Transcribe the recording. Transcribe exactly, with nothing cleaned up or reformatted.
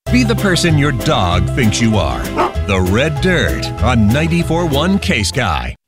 Be the person your dog thinks you are. The Red Dirt on ninety-four point one K-Sky.